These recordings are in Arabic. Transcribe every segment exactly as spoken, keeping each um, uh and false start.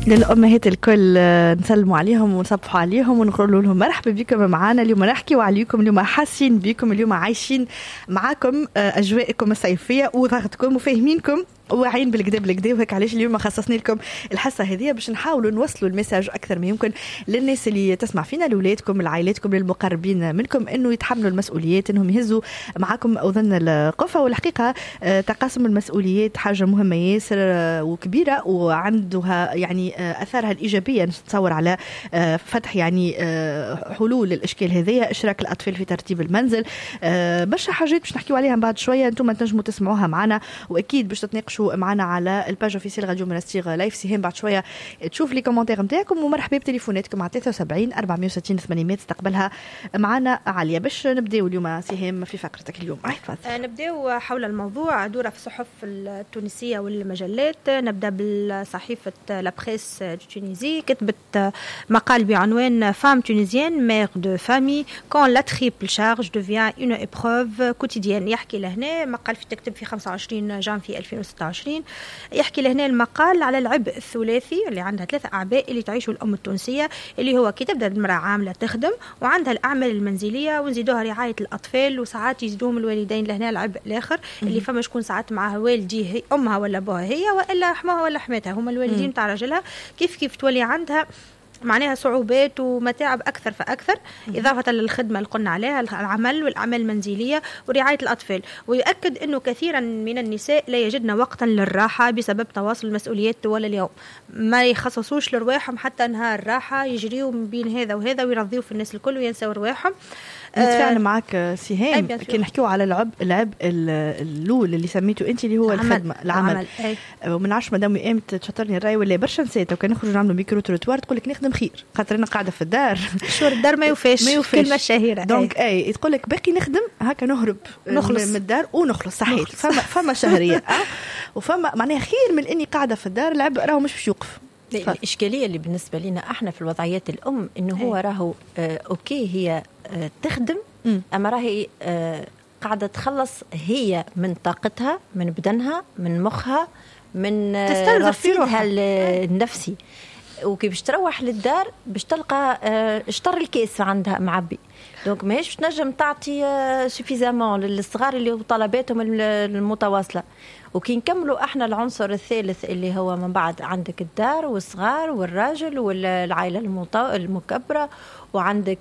للأمهات الكل نسلموا عليهم ونصبحوا عليهم ونقولوا لهم مرحبا بكم معنا اليوم. نحكيوا عليكم اليوم، حاسين بكم اليوم، عايشين معاكم أجواءكم الصيفية وضغطكم وفاهمينكم واعيين بالكدا بالكدا، وهيك علاش اليوم خصصنا لكم الحصه هذه باش نحاولوا نوصلوا الميساج اكثر ما يمكن للناس اللي تسمع فينا، لاولادكم، لعائلاتكم، للمقربين منكم، انه يتحملوا المسؤوليات، انهم يهزوا معاكم اذن القفه. والحقيقه تقاسم المسؤوليات حاجه مهمه ياسر وكبيره، وعندها يعني اثارها الايجابيه نتصور على فتح يعني حلول للاشكال هذه. اشراك الاطفال في ترتيب المنزل، برشا حاجات باش نحكيوا عليها بعد شويه، انتم تنجموا تسمعوها معنا، واكيد باش تتناقشوا معنا على الباج اوفيسيال راديو منستير لايف. سيهام بعد شويه تشوف لي كومنتير نتاعكم، ومرحبا بتليفوناتكم على ثلاثة وسبعين أربعمية وستين ثمانمية تستقبلها معنا عاليه. باش نبداو اليوم سيهام في فقرتك اليوم. أه نبداو حول الموضوع دوره في الصحف التونسيه والمجلات. نبدا بالصحيفه لا بريس تونيزي، كتبت مقال بعنوان فام تونيزيان مير دو فامي كون لا تريبل شارج devient une épreuve quotidienne. يحكي لهنا مقال في تكتب في خمسة وعشرين جانفي ألفين وستة وعشرين. يحكي لهنا المقال على العبء الثلاثي اللي عندها ثلاثة أعباء اللي تعيشه الأم التونسية، اللي هو كي تبدأ المرأة عاملة تخدم وعندها الأعمال المنزلية ونزيدوها رعاية الأطفال، وساعات يزيدوهم الوالدين لهنا العبء الآخر اللي فما شكون ساعات معها والدي هي أمها ولا أبوها هي، وإلا حماها ولا حماتها هما الوالدين تاع رجلها. كيف كيف تولي عندها معناها صعوبات ومتاعب أكثر فأكثر، إضافة للخدمة اللي قلنا عليها، العمل والأعمال المنزلية ورعاية الأطفال. ويؤكد أنه كثيرا من النساء لا يجدن وقتا للراحة بسبب تواصل المسؤوليات طوال اليوم، ما يخصصوش لرواحهم حتى نهار راحة، يجريوا من بين هذا وهذا ويرضيوا في الناس الكل وينسوا رواحهم. نتفاعل معك سيهام كي نحكيو على العب العب الاول اللي سميته انت اللي هو الخدمه العمل. ومن عشر مدام قامت تشطرني الراي ولا برشا نسيت، وكان نخرج نعملوا ميكرو تروتوار تقول لك نخدم خير خاطر انا قاعده في الدار شهور الدار ما يوفاش كلمه شهيره. دونك اي, أي تقول لك باقي نخدم هكا نهرب نخلص من الدار ونخلص صحيح. فما فما شهريه وفما معناها خير من اني قاعده في الدار. العب راهو مش باش يوقف. الإشكالية اللي بالنسبة لنا احنا في الوضعيات الأم إنه هو راهو آه أوكي هي آه تخدم م. أما راهي آه قاعدة تخلص هي من طاقتها، من بدنها، من مخها، من آه رصيدها النفسي. وكي باش تروح للدار باش تلقى آه اشتر الكيس عندها معبي، دونك ماهيش باش نجم تعطي آه سوفيزامون للصغار اللي طلباتهم المتواصلة. وكي نكملوا احنا العنصر الثالث اللي هو من بعد عندك الدار والصغار والراجل والعائله المكبره، وعندك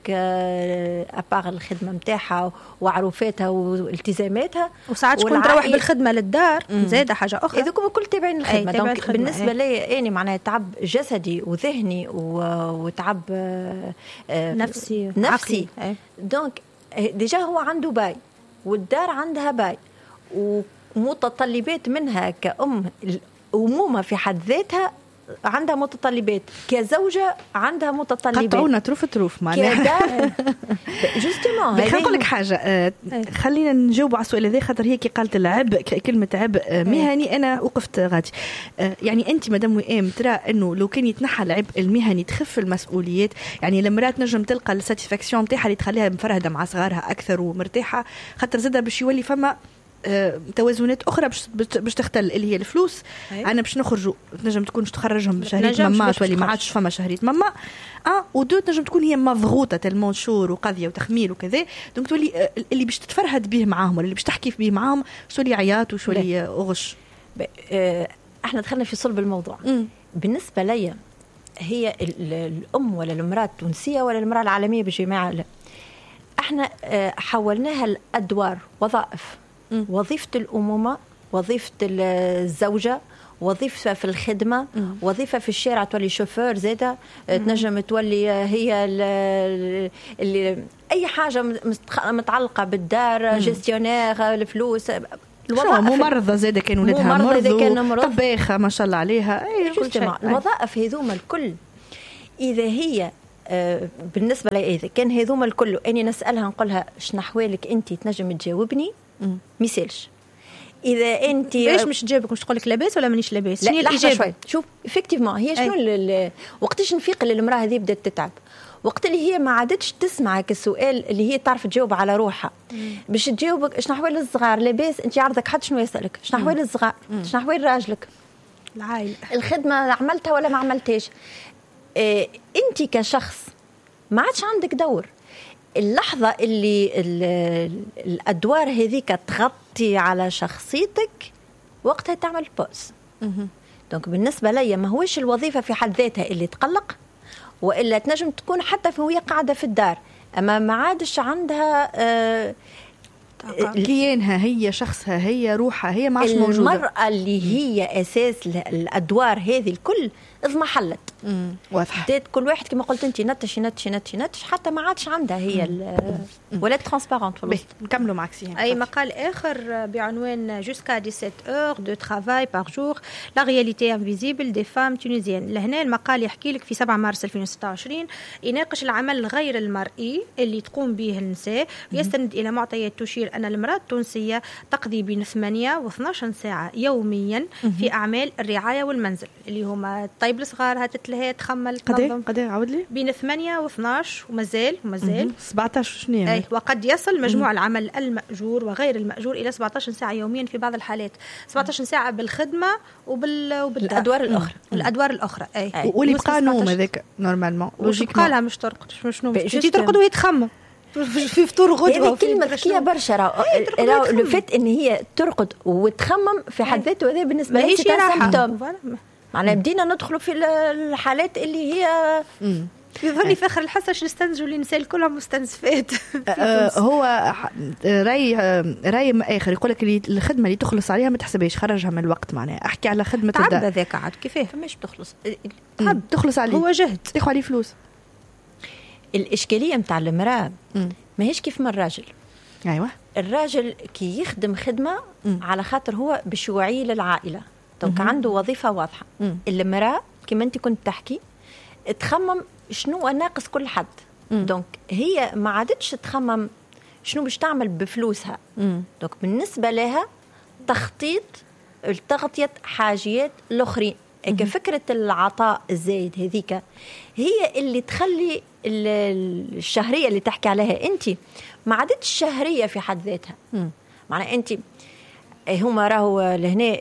اباغ الخدمه نتاعها وعروفاتها والتزاماتها، وساعات تكون تروح بالخدمه للدار زاده حاجه اخرى. هذوك كل تابعين الخدمه. دونك الخدمة. بالنسبه لي اني معناها تعب جسدي وذهني وتعب نفسي نفسي. دونك ديجا هو عنده باي والدار عندها باي ومتطلبات منها كأم. الأمومة في حد ذاتها عندها متطلبات، كزوجة عندها متطلبات. قطعونا تروف تروف معناها جوستومون. خلينا نقول لك حاجة، آه خلينا نجاوب على السؤال هذا خاطر هي كي قالت العبء كلمة عبء مهني أنا وقفت غادي. آه يعني أنت مدام وئام ترى إنه لو كان يتنحى العبء المهني تخف المسؤوليات، يعني المرأة نجم تلقى الساتيسفاكسيون نتاعها اللي تخليها مفرهدة مع صغارها أكثر ومرتاحة، خاطر زادة باش يولي فما آه، توازنات اخرى باش باش تختل اللي هي الفلوس. أي. انا باش نخرجوا نجم تكون تخرجهم شهريه ماما تولي ما عادش فما شهريه ماما اه ودو نجم تكون هي مضغوطه تلمون شور وقضيه وتخميل وكذا، دونك تولي آه اللي باش تتفرهد به معاهم ولا اللي باش تحكي به معاهم شولي عياط وشولي غش. آه احنا دخلنا في صلب الموضوع. م. بالنسبه لي هي الام ولا المراه التونسيه ولا المراه العالميه بجماعه، احنا آه حولناها الادوار وظائف. وظيفة الأمومة، وظيفة الزوجة، وظيفة في الخدمة، م. وظيفة في الشارع تولي شوفور زادة، تنجم تولي هي اللي أي حاجة متعلقة بالدار، جيستيونير الفلوس. ممرضة زادة كانوا ولادها مرضوا، طباخة ما شاء الله عليها. الوظائف هذوما الكل إذا هي آه بالنسبة لي إذا كان هذوما الكل أني نسألها نقولها شنحوالك أنت تنجم تجاوبني ميسالش. اذا انت ليش مش تجاوبك مش تقول لك لاباس ولا مانيش لاباس؟ شنو الاجابه؟ شوف افكتيفمون هي شنو وقتاش نفيق للمراه هذه بدات تتعب، وقت اللي هي ما عادتش تسمعك السؤال اللي هي تعرف تجاوب على روحها. باش تجاوبك شنو احوال الصغار لاباس، انت عرضك حد شنو يسالك شنو احوال الصغار شنو احوال راجلك العائلة الخدمه عملتها ولا ما عملتهاش. آه انت كشخص ما عادش عندك دور. اللحظه اللي الادوار هذيك تغطي على شخصيتك وقتها تعمل بوز. دونك بالنسبه لي ما هوش الوظيفه في حد ذاتها اللي تقلق، والا تنجم تكون حتى وهي قاعده في الدار، اما ما عادش عندها آه كيانها هي، شخصها هي، روحها هي، ما عادش موجوده. المراه اللي هي اساس الادوار هذه الكل اضمحلت. واضح. بدات كل واحد كما قلت انت نتش نتش نتش نتش حتى ما عادش عندها هي ولا ترانسبارنت. نكملوا معك سيان. اي مقال اخر بعنوان jusqu'à dix-sept heures de travail par jour la réalité invisible des femmes tunisiennes. لهنا المقال يحكي لك في سبعة مارس ألفين وستة وعشرين يناقش العمل الغير المرئي اللي تقوم به النساء، ويستند الى معطيات تشير ان المراه التونسيه تقضي بين ثمانية واثني عشر ساعه يوميا في اعمال الرعايه والمنزل اللي هما طيب الصغار، هتتلهي، تخمل، تنظم. قد ايه عاود لي؟ بين ثمانية واثني عشر ومازال ومازال سبعة عشر شنو أي وقد يصل مجموع العمل المأجور وغير المأجور إلى سبعة عشر ساعة يوميا في بعض الحالات، سبعة عشر ساعة بالخدمة وبال وبالأدوار الأخرى. الأدوار الأخرى أي, أي. واللي بقى نوم هذاك نورمالمون لوجيك لها مش ترقد مش نوم تجي ترقد وهي تخمم في فطور غدوة. هذه كلمة ذكية برشا. راه لو فات إن هي ترقد وتخمم في حد ذاته هذا بالنسبة لها سي سيمبتوم. معناها بدينا ندخلوا في الحالات اللي هي يظهرني في اخر الحصه شو نستنزجوا النساء كلهم مستنزفات. آه هو راي راي اخر يقول لك اللي الخدمه اللي تخلص عليها ما تحسبهاش، خرجها من الوقت. معناها احكي على خدمه الدار. تعب ذاك عاد كيفاه فماش بتخلص تعب تخلص عليه، هو جهد تاخذ عليه فلوس. الاشكاليه نتاع المراه ماهيش كيف ما الراجل. ايوه الراجل كي يخدم خدمه مم. على خاطر هو باش يوعي للعائله، دونك عنده وظيفه واضحه. مم. المراه كما انت كنت تحكي تخمم شنو ناقص كل حد. مم. دونك هي ما عادتش تخمم شنو باش تعمل بفلوسها. مم. دونك بالنسبه لها تخطيط التغطيه حاجيات الاخرين. كفكره العطاء الزايد هذيك هي اللي تخلي الشهريه اللي تحكي عليها انت ما عادتش شهريه في حد ذاتها. معناها انت هما راهو لهنا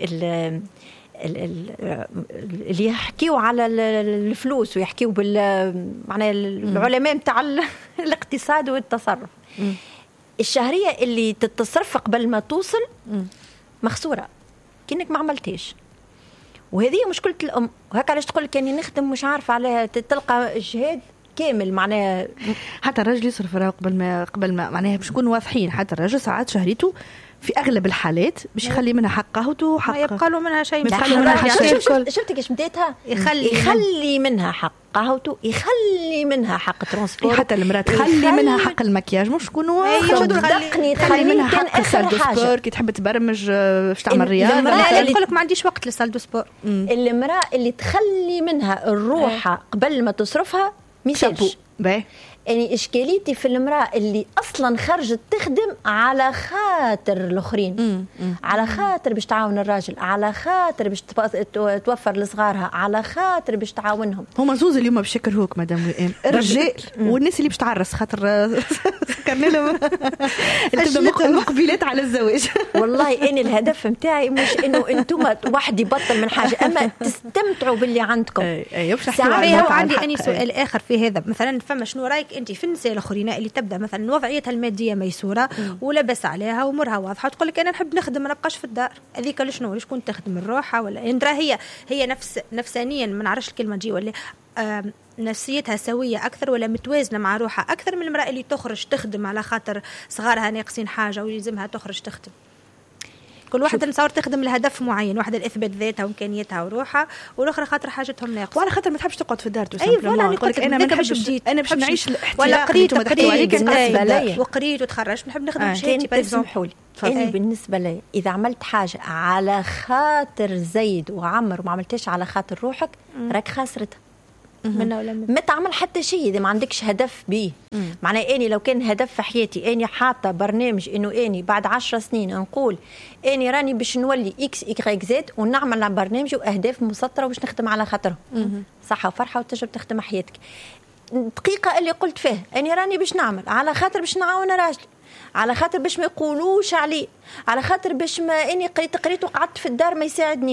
اللي يحكيوا على الفلوس ويحكيوا بال معناها العلماء نتاع الاقتصاد والتصرف. م. الشهريه اللي تتصرف قبل ما توصل مخسوره كأنك ما عملتيش، وهذه مشكله الام. وهكا علاش تقول لك اني نخدم مش عارفه عليها تلقى جهاد كامل. معناها حتى الرجل يصرف راه قبل ما قبل ما معناها باش نكونوا واضحين، حتى الرجل ساعات شهريته في اغلب الحالات باش يخلي منها حقه وحقه، ما يبقى له منها شيء. شفتي كيش بديتها يخلي يخلي منها حق قهوته، يخلي منها حق ترانسبورت، حتى المراه تخلي منها حق المكياج مش شكونوا صدقني تخلي منها حق السال دو سبور كي تحب تبرمج باش تعمل رياضه. المراه اللي تقول لك ما عنديش وقت للسال دو سبور، المراه اللي تخلي منها الروحه قبل ما تصرفها ميسالش. يعني إشكاليتي في المرأة اللي أصلا خرجت تخدم على خاطر الآخرين، على خاطر باش تعاون الراجل، على خاطر باش توفر لصغارها، على خاطر باش تعاونهم. هما زوز اليوم باش يكرهوك مدام وئام، الرجال والناس اللي باش تعرس خاطر ذكرنا لهم المقبلات على الزواج. والله أنا الهدف متاعي مش إنه أنتم واحد يبطل من حاجة، أما تستمتعوا باللي عندكم. أي عندي أني سؤال آخر في هذا، مثلا فما شنو رأيك انت في النساء الاخرين اللي تبدا مثلا وضعيتها الماديه ميسوره ولبس عليها وامورها واضحه تقول لك انا نحب نخدم ما نبقاش في الدار، هذيك لشنو شكون تخدم الروحه ولا اندرا هي هي نفس نفسانيا ما نعرفش الكلمه تجي ولا آه نفسيتها سويه اكثر ولا متوازنه مع روحها اكثر من المراه اللي تخرج تخدم على خاطر صغارها ناقصين حاجه ويلزمها تخرج تخدم. كل واحدة نصور تخدم لهدف معين، واحدة الإثبات ذاتها وإمكانياتها وروحها، والأخرى خاطر حاجتهم ناقصة. وعلى خاطر ما تحبش تقعد في الدار تو أي فوالا يقول لك أنا ما نحبش أنا باش نعيش ولا قريت قريت وقريت وتخرجت نحب نخدم بشهادتي تسمحوا لي. أنا بالنسبة لي إذا عملت حاجة على خاطر زيد وعمر وما عملتش على خاطر روحك راك خاسرتها. منه ولا منه. ما تعمل حتى شيء إذا ما عندكش هدف به. معناه أني لو كان هدف في حياتي أني حاطة برنامج إنه أني بعد عشر سنين نقول أني راني باش نولي إكس إكس زد ونعمل على برنامج وأهداف مسطرة وباش نخدم على خاطرهم. صحة وفرحة وتجرب تخدم حياتك. دقيقة اللي قلت فيه أني راني باش نعمل على خاطر باش نعاون راجلي، على خاطر باش ما يقولوش عليه، على خاطر باش ما أني قريت قريت وقعدت في الدار ما يساعدنيش.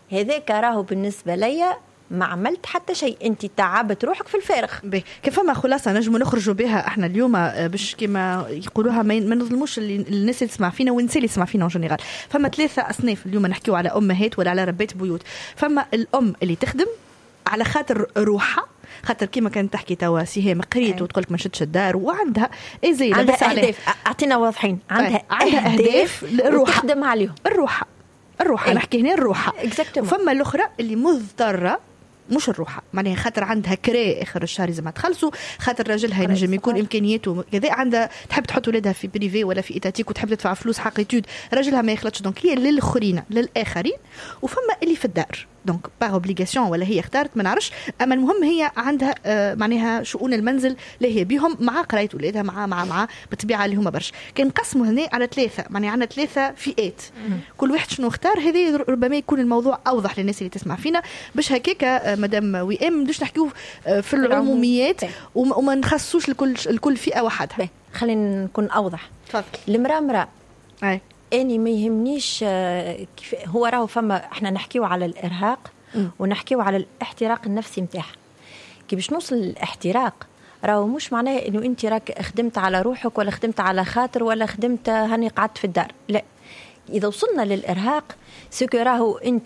هذاك راهو بالنسبه ليا ما عملت حتى شيء، انت تعبت روحك في الفارغ. كيف ما خلاصه نجم نخرجوا بها احنا اليوم باش كما يقولوها ما نظلموش الناس اللي تسمع فينا والناس اللي تسمع فينا اون جينيرال. فما ثلاثه اصناف اليوم نحكيو على امهات ولا على ربات بيوت. فما الام اللي تخدم على خاطر روحها، خاطر كيما كانت تحكي توا سهام قريت وتقول لك ما شدش الدار وعندها اي زي عندها اهداف، اعطينا واضحين، عندها عندها اهداف الروح تخدم عليهم الروح الروح أي. نحكي هنا الروح. فما الاخرى اللي مضطره مش الروحة، معناها خاطر عندها كرا اخر الشهر لازم تخلصوا، خاطر راجلها ينجم يكون امكانياته كذا، عندها تحب تحط ولادها في بريفي ولا في ايتاتيك وتحب تدفع فلوس حق ايتود، راجلها ما يخلطش، دونك هي للاخرين للاخرين. وفما اللي في الدار دونك باغ اوبليغاسيون ولا هي اختارت ما نعرفش، اما المهم هي عندها آه معناها شؤون المنزل اللي هي بهم مع قرايه ولادها مع مع مع بالطبيعه اللي هما برش. كنقسموا هنا على ثلاثه، معناها عندنا ثلاثه فئات، كل واحد شنو اختار. هذه ربما يكون الموضوع اوضح للناس اللي تسمع فينا، باش هكاك آه مدام وي ام باش نحكيو آه في العموميات وما نخصوش لكل الكل فئه وحدها. خلينا نكون اوضح. تفضل. المراه مراه اي اني ما يهمنيش كيف هو راهو. فما احنا نحكيو على الارهاق م. ونحكيو على الاحتراق النفسي نتاعها. كي باش نوصل للاحتراق راهو مش معناه انه انت راك خدمت على روحك ولا خدمت على خاطر ولا خدمت هاني قعدت في الدار، لا. اذا وصلنا للارهاق سكو راهو انت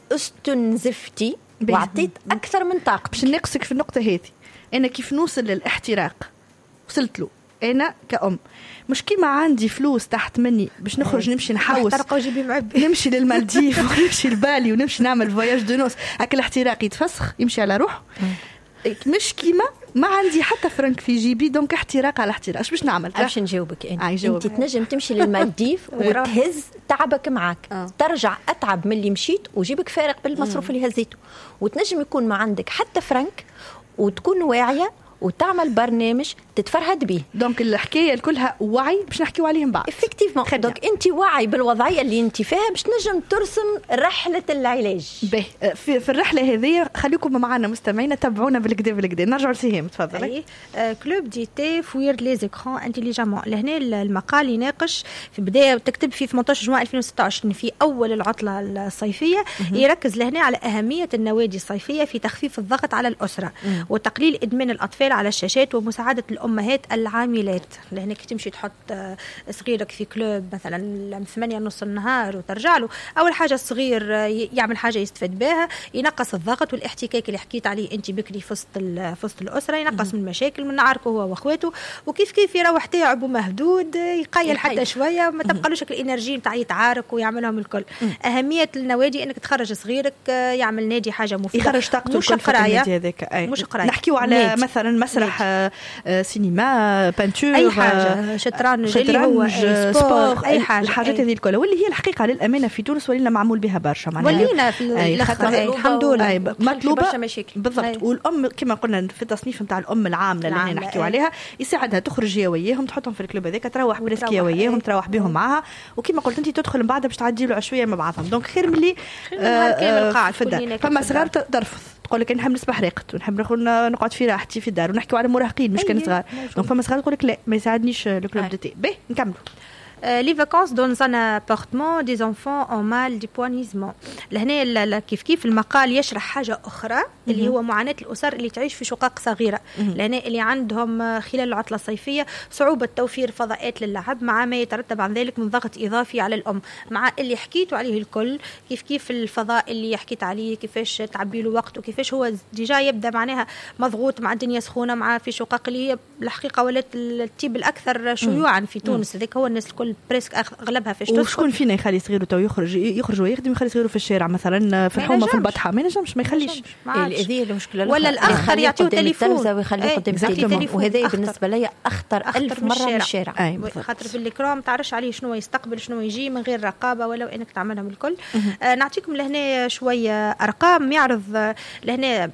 استنزفتي وعطيت اكثر من طاقتك. باش نقصك في النقطه هذه، انا كيف نوصل للاحتراق وصلت له انا كأم، مش كيما عندي فلوس تحت مني باش نخرج نمشي نحوس نمشي للمالديف ونمشي لبالي ونمشي نعمل فواياج دو نوس، هكا الاحتراق يتفسخ يمشي على روحه. مش كيما ما عندي حتى فرنك في جيبي دونك احتراق على احتراق. اش باش نعمل؟ باش نجاوبك انا. انت تنجم تمشي للمالديف وتهز تعبك معك، ترجع اتعب من اللي مشيت وجيبك فارق بالمصروف اللي هزيته، وتنجم يكون ما عندك حتى فرنك وتكون واعيه وتعمل برنامج تتفرهد به. دونك الحكايه كلها وعي باش نحكيو عليهم بعد. افكتيفمون دونك انت واعي بالوضعيه اللي انت فيها باش نجم ترسم رحله العلاج. باهي في, في الرحله هذه خليكم معنا مستمعينا، تابعونا بالكدا بالكدا. نرجع لسهام تفضلي. آه كلوب ديتي فوير لي زيكران انتيليجامون. لهنا المقال يناقش في بدايه تكتب في ثمانية عشر جوان ألفين وستة وعشرين في اول العطله الصيفيه، يركز لهنا على اهميه النوادي الصيفيه في تخفيف الضغط على الاسره م. وتقليل ادمان الاطفال على الشاشات ومساعدة الأمهات العاملات. لأنك تمشي تحط صغيرك في كلوب مثلا ثمانية نص النهار وترجع له، أول حاجة الصغير يعمل حاجة يستفاد بها، ينقص الضغط والاحتكاك اللي حكيت عليه أنت بكري في وسط في وسط الأسرة، ينقص من المشاكل من نعاركه هو وأخواته، وكيف كيف يروح تاعب مهدود يقيل حتى شوية، ما تبقالوش الإنرجي نتاع يتعارك ويعملهم الكل. أهمية النوادي أنك تخرج صغيرك يعمل نادي حاجة مفيدة، يخرج طاقته مش قراية، مش قراية. نحكيو على مثلا مسرح سينما بانتور اي حاجه شطرنج اللي هو سبور اي حاجه الحاجات هذه الكل، واللي هي الحقيقه للامانه في تونس ولينا معمول بها برشا، معناها ولينا في الاخر الحمد لله مطلوبه بالضبط. والام كما قلنا في التصنيف نتاع الام العامله اللي احنا نحكيو عليها، يساعدها تخرج هي وياهم تحطهم في الكلوب هذاك، تروح بريسكي وياهم تروح بهم معها، وكما قلت انت تدخل من بعدها باش تعدي له عشويه مع بعضهم. دونك خير ملي في الدار. فما صغار ترفض تقول لك نحب نسبح راقت ونحب نقعد في راحتي في الدار، ونحكيو على مراهقين مش كان صغار. دونك فما صغار تقول لك لا ما يساعدنيش لو كلوب دو تي. باهي نكملوا. les vacances dans un appartement des enfants en mal d'épuisement. لهنا كيف كيف المقال يشرح حاجة أخرى اللي هو معاناة الأسر اللي تعيش في شقق صغيرة، لهنا اللي عندهم خلال العطلة الصيفية صعوبة توفير فضاءات للعب مع ما يترتب عن ذلك من ضغط إضافي على الأم، مع اللي حكيتوا عليه الكل، كيف كيف الفضاء اللي حكيت عليه كيفاش تعبي له وقت وكيفاش هو ديجا يبدأ معناها مضغوط مع الدنيا سخونة مع في شقق اللي هي الحقيقة ولات التيب الأكثر شيوعا في تونس. هذاك هو الناس الكل بريسك اغلبها فاش تسكن. وشكون فينا يخلي صغيره تو يخرج يخرج ويخدم يخلي صغيره في الشارع مثلا في الحومه في البطحه؟ ما ينجمش ما يخليش. هذه المشكله. ولا الاخر يعطيه تليفون ويخليه قدام التليفون، وهذا بالنسبه لي اخطر ألف مره من الشارع. خاطر بالكرام ما تعرفش عليه شنو يستقبل شنو يجي من غير رقابه ولو انك تعملهم الكل. آه نعطيكم لهنا شويه ارقام يعرض لهنا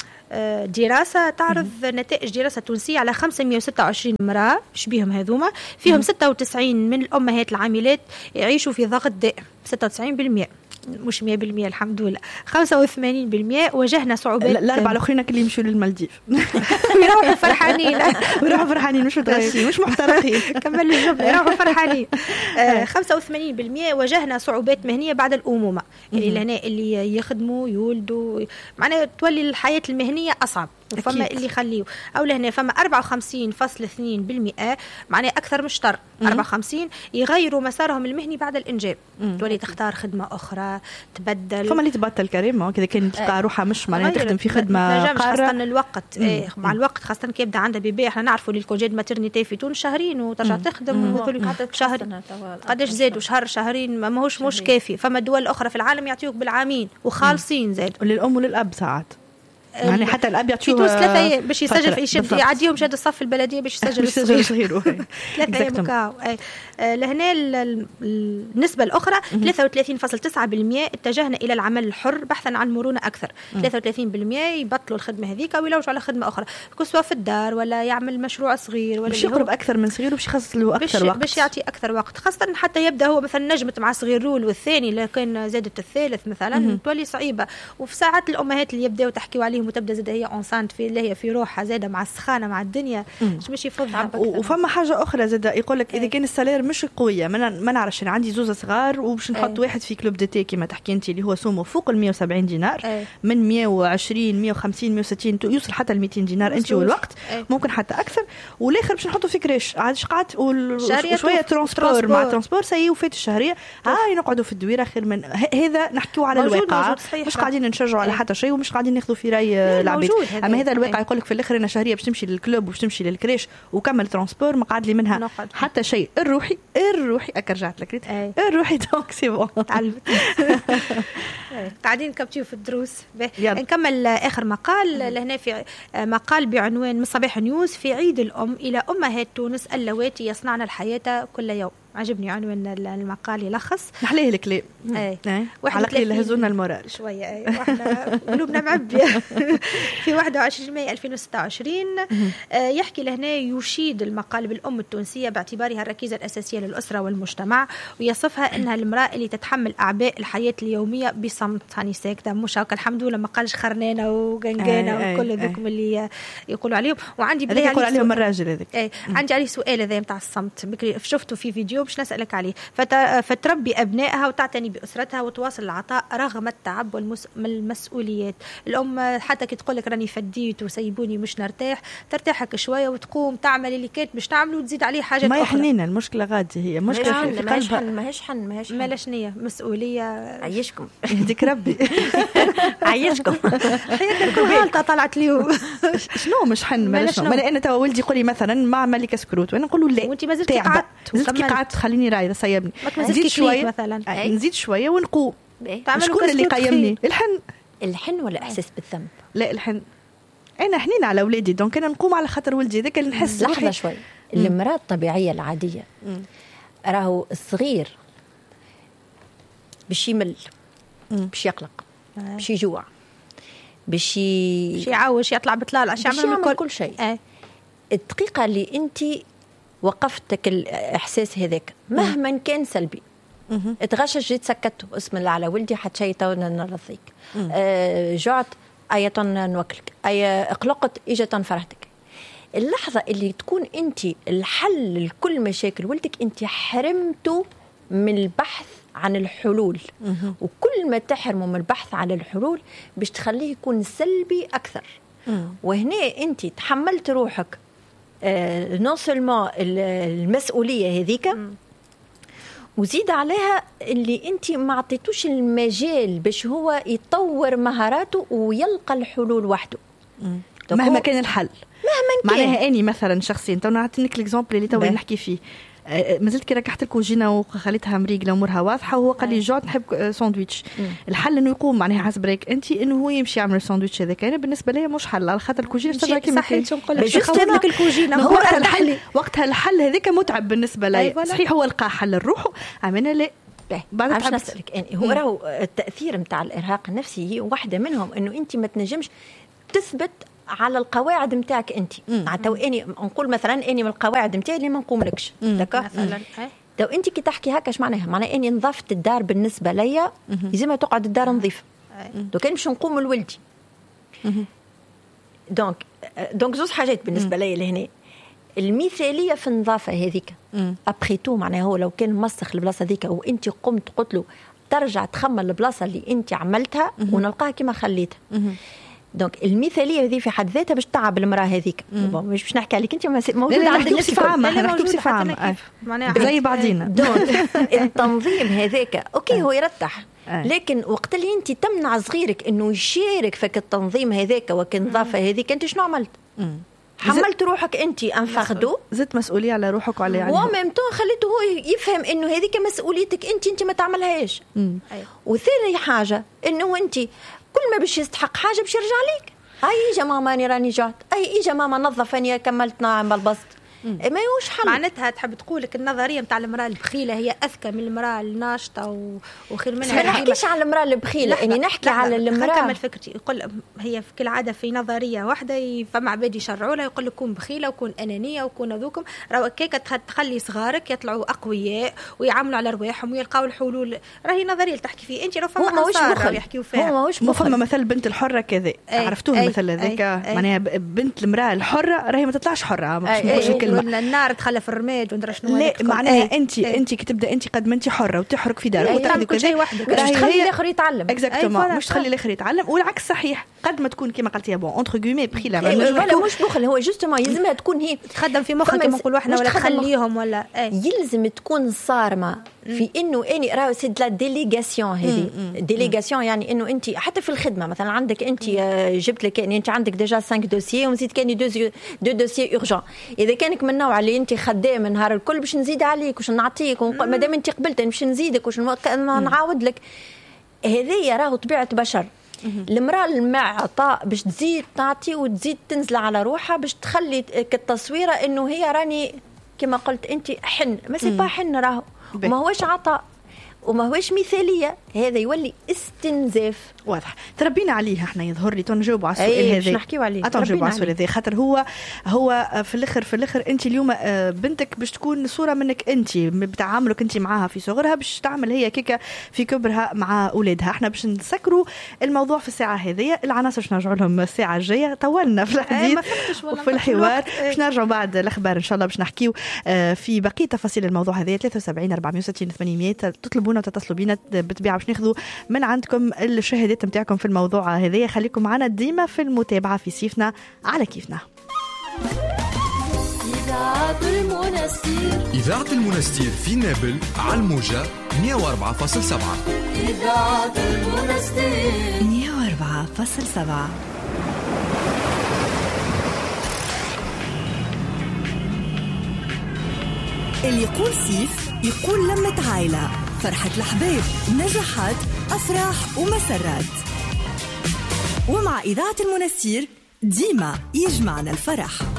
دراسة تعرض نتائج دراسة تونسية على خمسمائة وستة وعشرين امرأة شبيهم هذوما، فيهم ستة وتسعين من الأمهات العاملات يعيشوا في ضغط دائم ستة وتسعين بالمئة. مش مية بالمية الحمد لله، خمسة وثمانين بالمية واجهنا صعوبات. الأربعة الآخرين اللي يمشوا للمالديف يروحوا فرحانين يروحوا فرحانين مش متغشين مش محترقين. كمل الجملة، يروحوا فرحانين. خمسة وثمانين بالمية واجهنا صعوبات مهنية بعد الأمومة، يعني لهنا اللي يخدموا يولدوا معناها تولي الحياة المهنية أصعب، وفما اللي يخليه أو لهنا فما أربعة وخمسين فاصلة اثنين بالمئة معناها أكثر من شطر أربعة وخمسين يغيروا مسارهم المهني بعد الإنجاب، تولي تختار خدمة أخرى تبدل. فما اللي تبطل كريمة كذا كان تلقى روحها مش معناها تخدم في خدمة قارة خاصة الوقت إيه مع الوقت خاصة كي يبدا عندها بيبي. احنا نعرفوا اللي الكونجي ماترنيتي في تونس شهرين وترجع تخدم شهر قداش زادوا شهر شهرين ماهوش مش كافي. فما دول أخرى في العالم يعطيوك بالعامين وخالصين زاد وللأم وللأب ساعات يعني حتى الاب يعطيوه في تونس ثلاثة أيام باش يسجل في يشد يعديهم شهاده الصف البلديه باش يسجل الصغير صغير ثلاثة أيام كاو. لهنا النسبه الاخرى ثلاثة وثلاثين فاصلة تسعة بالمئة اتجهنا الى العمل الحر بحثا عن مرونه اكثر. ثلاثة وثلاثين بالمئة يبطلوا الخدمه هذيك ويلوجوا على خدمه اخرى كسوه في الدار ولا يعمل مشروع صغير ولا باش يقرب اكثر من صغير وباش يخصص له اكثر وقت باش يعطي اكثر وقت، خاصه حتى يبدا هو مثلا نجمت مع صغير رول والثاني لكن زادت الثالث مثلا تولي صعيبه. وفي ساعات الامهات اللي يبداو تحكيوا عليهم وتبدا زاد هي اونسانت في اللي هي في روحها زاده مع السخانه مع الدنيا باش يفضها. وفما حاجه اخرى زاد يقول لك اذا كان السالير مش قويه ما نعرفش انا عندي زوز صغار وباش نحط أي. واحد في كلوب دي تي كما تحكي انت اللي هو سومه فوق ال مية وسبعين دينار أي. من مية وعشرين مية وخمسين مية وستين يوصل حتى ل مئتين دينار انت والوقت أي. ممكن حتى اكثر. والاخر باش نحطه في كريش عاد شقات وشويه ترانسبور مع ترانسبور سي وفات الشهريه هاي نقعدوا في الدويره خير من هذا نحكيوا على الواقع مش قاعدين نشجعوا على حتى شيء ومش قاعدين ناخذوا في راي العبيد. اما هذا الواقع يقول لك في الاخر انا شهريه باش تمشي للكلوب وباش تمشي للكريش وكمل ترانسبور ما قعد لي منها نقعد. حتى شيء الروحي الروحي اكرجعت لك الروحي دونك سي بون تعلمت قاعدين نكبتيو في الدروس. نكمل اخر مقال لهنا في مقال بعنوان من صباح نيوز في عيد الام الى امهات تونس اللواتي يصنعن الحياه كل يوم. عجبني عنوان المقال يلخص نحليه الكلام اي على قليل هزونا المورال شويه اي واحنا قلوبنا معبيه. في واحد وعشرين ماي ألفين وستة وعشرين يحكي لهنا يشيد المقال بالام التونسيه باعتبارها الركيزه الاساسيه للاسره والمجتمع ويصفها انها المراه اللي تتحمل اعباء الحياه اليوميه بصمت. هاني ساكته مش هكا الحمد لله ما قالش خرنانه وقنقانه وكل ذوكم اللي يقولوا عليهم. وعندي بلي يقول عليهم الراجل هذاك اي عندي عليه سؤال هذا نتاع الصمت بكري شفته في فيديو باش نسألك عليه. فتربي أبنائها وتعتني بأسرتها وتواصل العطاء رغم التعب والمسؤوليات. الأم حتى كي تقول لك راني فديت وسيبوني مش نرتاح ترتاحك شوية وتقوم تعمل اللي كانت باش تعمل وتزيد عليه حاجات ما أخرى. ما يحنينا المشكلة غادي هي مشكلة في قلبها ماهيش حن ماهيش مالاش نية مسؤولية. عيشكم يهديك ربي عيشكم حياتكم غلطة طلعت اليوم. شنو مش حن مالاش ما أنا توا ولدي يقول لي مثلا ما عمل لي كسكروت وأنا نقول له لا وأنت ما زلت قعدت زلت قعدت خليني رايده سيبني نزيد شويه مثلا نزيد شويه ونقوم. شكون اللي قيمني الحن الحن ولا احساس بالذنب؟ لا الحن انا حنين على اولادي دونك انا نقوم على خاطر ولدي ذاك اللي نحس لحظه شوي. المراه الطبيعيه العاديه راهو الصغير باش يمل باش يقلق باش يجوع باش يعاوش يطلع بطلال عشان يعمل كل شيء. آه. الدقيقه اللي انت وقفتك الإحساس هذاك مهما كان سلبي اتغشش جيت سكته اسم الله على ولدي حتى شيء تونا نرضيك أه جعت أيضا نوكلك أي اقلقت إجت فرحتك. اللحظة اللي تكون أنت الحل لكل مشاكل ولدك أنت حرمته من البحث عن الحلول وكل ما تحرمه من البحث عن الحلول باش تخليه يكون سلبي أكثر. وهنا أنت تحملت روحك آه نون سولمون المسؤوليه هذيك وزيد عليها اللي انت ما عطيتوش المجال باش هو يطور مهاراته ويلقى الحلول وحده مهما كان الحل مهما كان. معناها اني مثلا شخصيا تو نعطيك الاكزامبل اللي تو نحكي فيه مازلت كي ركحت لك وجينا وخليتها مريقله امورها واضحه وهو قال لي جوعت نحب ساندويتش. الحل انه يقوم معناها حسب رايك انت انه هو يمشي يعمل الساندويتش هذاك. انا بالنسبه لي مش حل على خاطر الكوجينه ترجع كيما كان نقول لك شو لك الكوجينه هو الحل وقتها الحل هذاك متعب بالنسبه لي صحيح هو لقى حل لروحه امانه لا بعد عشان نسالك يعني هو راهو التاثير نتاع الارهاق النفسي هي واحده منهم انه انت ما تنجمش تثبت على القواعد نتاعك انت. تو اني نقول مثلا اني من القواعد نتاعي اللي ما نقوملكش دكا لو انت كي تحكي هكا اش معناها؟ معناها اني نظافه الدار بالنسبه ليا لازم تقعد الدار نظيفه. لو كان باش نقوم لولدي دونك دونك زوج حاجات بالنسبه ليا لهنا. المثاليه في النظافه هذيك ابخي تو، معناها هو لو كان مسخ البلاصه هذيك وانت قمت قلت له ترجع تخمم البلاصه اللي انت عملتها ونلقاها كما خليتها. دونك المثاليه هذه في حد ذاتها باش تعب المراه هذيك. مش باش نحكي عليك انت موجود عند الناس بصفه عامه، احنا نحكي بصفه عامه زي بعضينا. دونك التنظيم هذاك اوكي هو يرتاح، لكن وقت اللي انت تمنع صغيرك انه يشارك في التنظيم هذاك وكنظافه هذيك، انت شنو عملت؟ حملت روحك انت انفخدو، زدت مسؤوليه على روحك وعلى يعني وممتون خليته هو يفهم انه هذيك مسؤوليتك انت انت ما تعملهاش. وثاني حاجه انه انت كل ما باش يستحق حاجه باش يرجع لك. هاي اجا ماما اني راني جات، اي اجا ماما نظف اني كملت نعم البسط. ما يوش حل. معناتها تحب تقولك النظريه نتاع المراه البخيله هي اذكى من المراه الناشطه و... وخير منها. ما نحكيش على المراه البخيله، اني نحكي على المراه. كمل فكرتي. يقول هي في كل عاده في نظريه واحده فما عباد يشرعوا لها يقول لك كون بخيله وكون انانيه وكون ذوكم، راهو كيكه تخلي صغارك يطلعوا اقوياء ويعملوا على رواحهم ويلقاو الحلول. راهي نظريه تحكي فيه انت. لو فما انصار يحكيوا فيها، هو ماهوش بخل. فما مثل بنت الحره كذا، عرفتوه المثل هذاك؟ معناها بنت المراه الحره راهي ما تطلعش حره، مش النار تخلف الرماد وندرى شنو. لا معناها ايه انت ايه. انت كتبدا انت قد ما انت حره وتحرك في دارك وتعمل كل شيء وحدك، مش تخلي الاخر يتعلم. اكزاكتومون، مش تخلي الاخر يتعلم. والعكس صحيح، قد ما تكون كما قلتي بون اونتر غومي بخيله ولا مش بخل، هو جوستومون يلزمها تكون هي تخدم في مخك كما نقولوا احنا، ولا تخليهم ولا ايه. يلزم تكون صارمه في انه اني راهو سي لا ديليغاسيون. هذه ديليغاسيون يعني انه انت حتى في الخدمه مثلا عندك انت جبت لك يعني انت عندك ديجا خمسة دوسيي ونزيد كاني دو دو دوسيي اورجون. اذا كانك من النوع اللي انت خدام النهار الكل باش نزيد عليك وش نعطيك ما دام انت قبلت باش نزيدك وش نعاود لك، هذه راهو طبيعه بشر. المراه المعطاء باش تزيد تعطي وتزيد تنزل على روحها باش تخلي التصويره انه هي راني كما قلت انت حن، ما سي با حن راهو، وما هوش عطاء وما هوش مثاليه، هذا يولي استنزاف. واضح تربينا عليه احنا، يظهر لي تنجاوب على السؤال هذا. هذا نحكيو عليه تنجاوب على السؤال هذا، خاطر هو هو في الاخر في الاخر انت اليوم بنتك باش تكون صوره منك انت بتعاملك انت معاها في صغرها، باش تعمل هي كيكه في كبرها مع اولادها. احنا باش نسكروا الموضوع في الساعه هذه، العناصر باش نرجعوا لهم الساعه الجايه. طولنا في الحديث وفي الحوار، باش نرجعوا بعد الاخبار ان شاء الله باش نحكيو في بقيه تفاصيل الموضوع هذا. ثلاثة وسبعين أربعمية وستين ثمانمية تطلبونا وتتصلوا بينا بالطبيعه باش ناخذوا من عندكم الشهادات نتاعكم في الموضوع هذا. خليكم معنا ديما في المتابعه في سيفنا على كيفنا. إذاعة المنستير إذاعة المنستير في نابل على الموجة مية وأربعة فاصلة سبعة. إذاعة المنستير مية وأربعة فاصلة سبعة. اللي يقول سيف يقول لمة عائلة، فرحة الأحباب، نجاحات، أفراح ومسرات. ومع إذاعة المنستير ديما يجمعنا الفرح.